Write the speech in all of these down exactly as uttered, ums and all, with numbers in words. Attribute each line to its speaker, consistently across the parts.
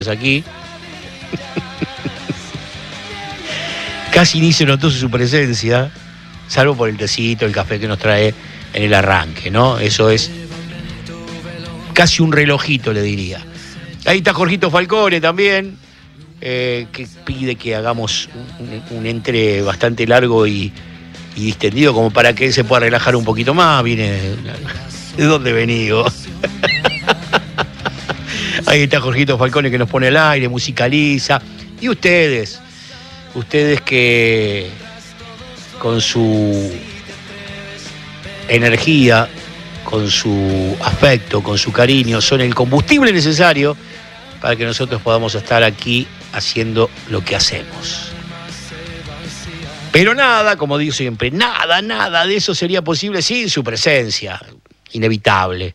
Speaker 1: aquí. Casi ni se notó su presencia, salvo por el tecito, el café que nos trae en el arranque, ¿no? Eso es casi un relojito, le diría. Ahí está Jorgito Falcone también, eh, que pide que hagamos un, un entre bastante largo y, y distendido, como para que él se pueda relajar un poquito más. Viene... ¿De dónde venido? Ahí está Jorgito Falcone que nos pone al aire, musicaliza. Y ustedes, ustedes que con su energía, con su afecto, con su cariño, son el combustible necesario para que nosotros podamos estar aquí haciendo lo que hacemos. Pero nada, como digo siempre, nada, nada de eso sería posible sin su presencia. Inevitable.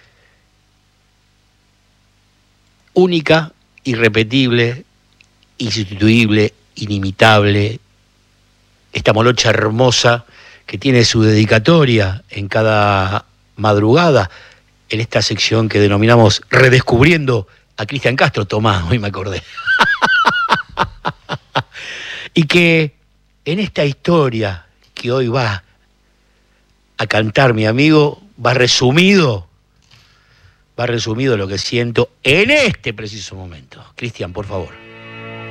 Speaker 1: Única, irrepetible, insustituible, inimitable. Esta molocha hermosa que tiene su dedicatoria en cada madrugada en esta sección que denominamos Redescubriendo a Cristian Castro. Tomá, hoy me acordé. Y que en esta historia que hoy va a cantar mi amigo, va resumido, va resumido lo que siento en este preciso momento. Cristian, por favor.